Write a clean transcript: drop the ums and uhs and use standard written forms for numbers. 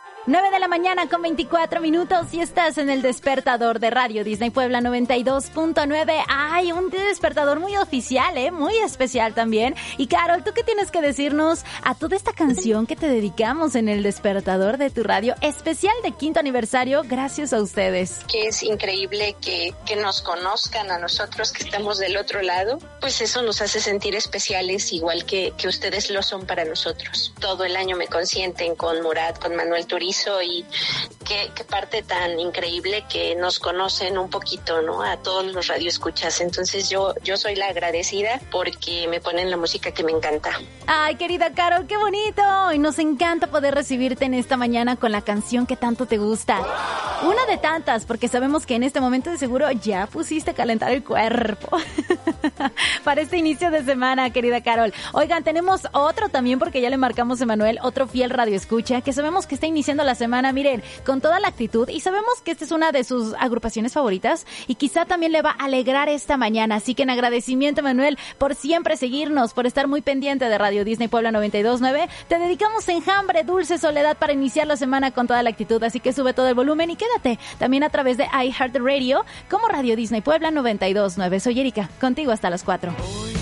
9 de la mañana con 24 minutos y estás en el despertador de Radio Disney Puebla 92.9. Ay, un despertador muy oficial, muy especial también. Y Carol, ¿tú qué tienes que decirnos a toda esta canción que te dedicamos en el despertador de tu radio especial de 5º aniversario? Gracias a ustedes. Que es increíble que nos conozcan a nosotros que estamos del otro lado. Pues eso nos hace sentir especiales, igual que ustedes lo son para nosotros. Todo el año me consienten con Murat, con Manuel Turizo, y qué parte tan increíble que nos conocen un poquito, ¿no? A todos los radioescuchas. Entonces yo soy la agradecida porque me ponen la música que me encanta. Ay, querida Carol, qué bonito. Y nos encanta poder recibirte en esta mañana con la canción que tanto te gusta. Una de tantas, porque sabemos que en este momento de seguro ya pusiste a calentar el cuerpo. Para este inicio de semana, querida Carol. Oigan, tenemos otro también porque ya le marcamos a Emanuel, otro fiel radioescucha, que sabemos que está iniciando la semana, miren, con toda la actitud, y sabemos que esta es una de sus agrupaciones favoritas y quizá también le va a alegrar esta mañana. Así que en agradecimiento, Emanuel, por siempre seguirnos, por estar muy pendiente de Radio Disney Puebla 92.9, te dedicamos Enjambre, Dulce Soledad para iniciar la semana con toda la actitud. Así que sube todo el volumen y quédate también a través de iHeartRadio como Radio Disney Puebla 92.9. Soy Erika, contigo hasta las 4.